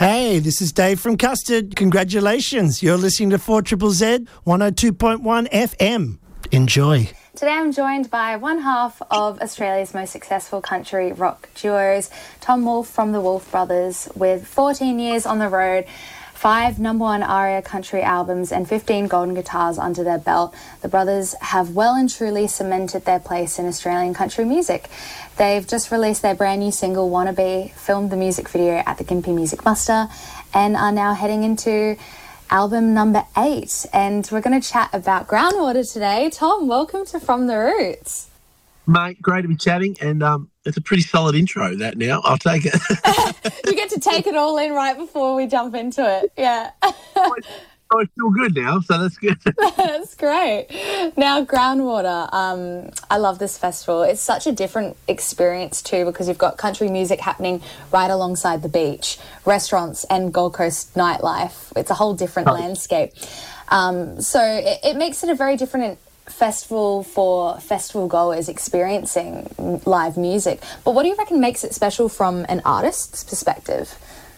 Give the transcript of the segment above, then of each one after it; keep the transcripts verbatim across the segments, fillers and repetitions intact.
Hey, this is Dave from Custard. Congratulations. You're listening to four Z Z Z one oh two point one F M. Enjoy. Today I'm joined by one half of Australia's most successful country rock duos, Tom Wolfe from the Wolfe Brothers, with fourteen years on the road, five number one ARIA country albums and fifteen golden guitars under their belt. The brothers have well and truly cemented their place in Australian country music. They've just released their brand new single, Wannabe, filmed the music video at the Gympie Music Muster, and are now heading into album number eight. And we're going to chat about Groundwater today. Tom, welcome to From the Roots. Mate, great to be chatting, and um, it's a pretty solid intro, that now. I'll take it. You get to take it all in right before we jump into it. Yeah. Oh, I feel good now, so that's good. That's great. Now, Groundwater, um, I love this festival. It's such a different experience too, because you've got country music happening right alongside the beach, restaurants and Gold Coast nightlife. It's a whole different oh. landscape. Um, so it, it makes it a very different festival for festival goers experiencing live music. But what do you reckon makes it special from an artist's perspective?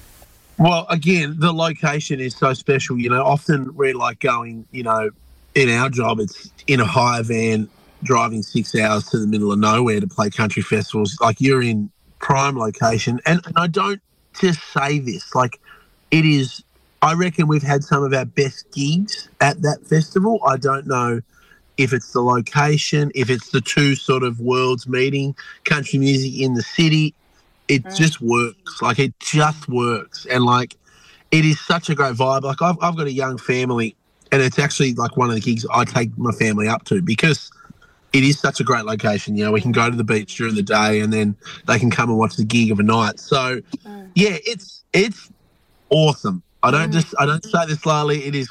Well, again, the location is so special. You know, often we're like going, you know, in our job, it's in a hire van driving six hours to the middle of nowhere to play country festivals. Like, you're in prime location. And, and I don't just say this, like, it is, I reckon we've had some of our best gigs at that festival. I don't know if it's the location, if it's the two sort of worlds meeting, country music in the city. It mm. just works. Like, it just works. And, like, it is such a great vibe. Like, I've, I've got a young family, and it's actually, like, one of the gigs I take my family up to because it is such a great location. You know, we can go to the beach during the day and then they can come and watch the gig of a night. So, mm. yeah, it's it's awesome. I don't mm. just I don't say this lightly. It is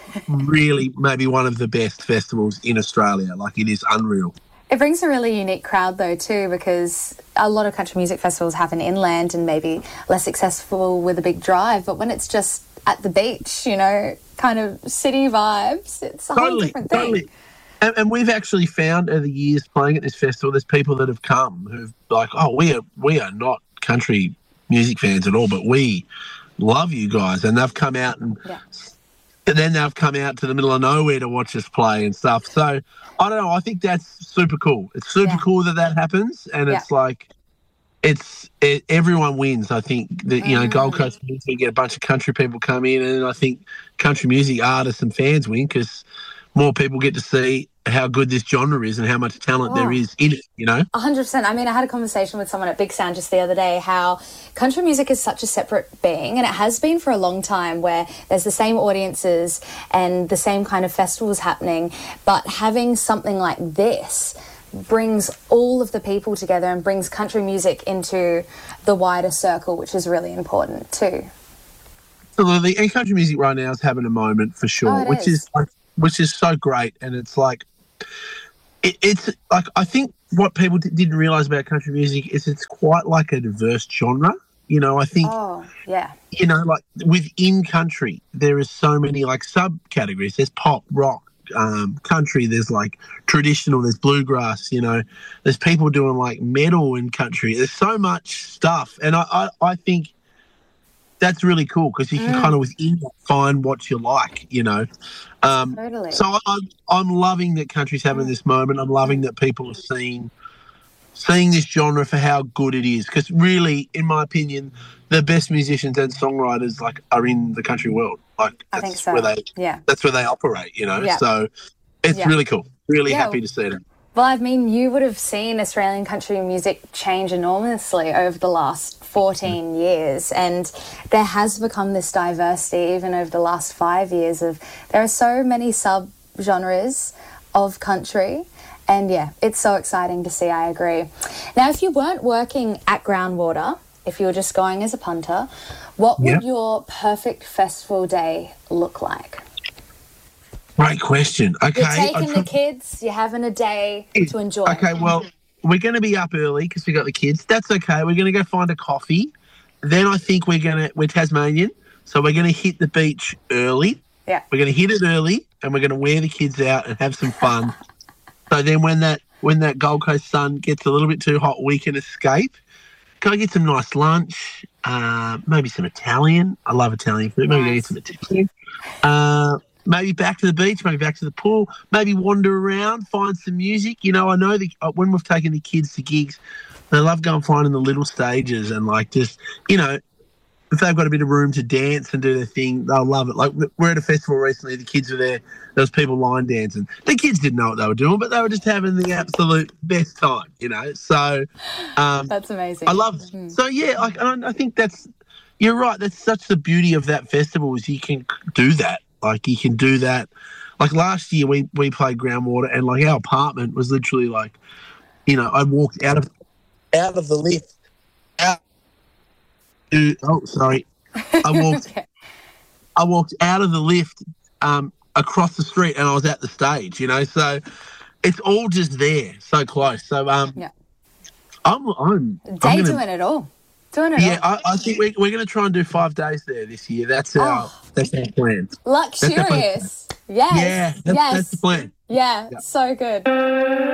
really maybe one of the best festivals in Australia. Like, it is unreal. It brings a really unique crowd, though, too, because a lot of country music festivals happen inland and maybe less successful with a big drive. But when it's just at the beach, you know, kind of city vibes, it's a totally, whole different thing. Totally. And, and we've actually found over the years playing at this festival, there's people that have come who've like, oh, we are we are not country music fans at all, but we love you guys. And they've come out and... Yeah. And then they've come out to the middle of nowhere to watch us play and stuff. So, I don't know. I think that's super cool. It's super yeah. cool that that happens. And yeah. it's like, it's it, everyone wins. I think that, you know, mm. Gold Coast wins. We get a bunch of country people come in. And I think country music artists and fans win because more people get to see how good this genre is and how much talent oh. there is in it, you know? one hundred percent. I mean, I had a conversation with someone at Big Sound just the other day how country music is such a separate being, and it has been for a long time, where there's the same audiences and the same kind of festivals happening, but having something like this brings all of the people together and brings country music into the wider circle, which is really important too. Absolutely. And country music right now is having a moment for sure, oh, which is. is like, which is so great. And it's like, it, it's like, I think what people d- didn't realise about country music is it's quite like a diverse genre. You know, I think, oh, yeah. you know, like within country, there is so many like subcategories. There's pop, rock, um, country, there's like traditional, there's bluegrass, you know, there's people doing like metal in country. There's so much stuff. And I, I, I think that's really cool because you can mm. kind of within that find what you like, you know. Um, totally. So I, I'm loving that country's having mm. this moment. I'm loving that people are seeing seeing this genre for how good it is, because really, in my opinion, the best musicians and songwriters like are in the country world. Like I that's think so. where they yeah. that's where they operate, you know. Yeah. So it's yeah. really cool. Really yeah. happy to see it. Well, I mean, you would have seen Australian country music change enormously over the last fourteen years, and there has become this diversity even over the last five years of there are so many sub-genres of country, and yeah, it's so exciting to see, I agree. Now, if you weren't working at Groundwater, if you were just going as a punter, what would yeah. your perfect festival day look like? Great question. Okay, You're taking try- the kids, you're having a day to enjoy. Okay, well, we're going to be up early because we got the kids. That's okay. We're going to go find a coffee. Then I think we're going to, we're Tasmanian, so we're going to hit the beach early. Yeah. We're going to hit it early and we're going to wear the kids out and have some fun. So then when that when that Gold Coast sun gets a little bit too hot, we can escape. go get some nice lunch, uh, maybe some Italian. I love Italian food. Maybe Nice. go get some Italian. Uh, maybe back to the beach, maybe back to the pool, maybe wander around, find some music. You know, I know the, uh, when we've taken the kids to gigs, they love going finding the little stages and, like, just, you know, if they've got a bit of room to dance and do their thing, they'll love it. Like, we're at a festival recently, the kids were there, there was people line dancing. The kids didn't know what they were doing, but they were just having the absolute best time, you know. So um, That's amazing. I love it. Mm. So, yeah, I, I think that's, you're right, that's such the beauty of that festival is you can do that. Like, you can do that. Like, last year we, we played Groundwater and, like, our apartment was literally like, you know, I walked out of out of the lift, out to, oh, sorry. I walked Okay. I walked out of the lift um, across the street and I was at the stage, you know. So it's all just there, so close. So um, Yeah. I'm, I'm, Day I'm gonna, doing it all. Doing it yeah, all. I, I think we, we're going to try and do five days there this year. That's our, Oh. that's our plan. Luxurious. Yes. Yeah, that's, yes. that's the plan. Yeah, Yeah. so good.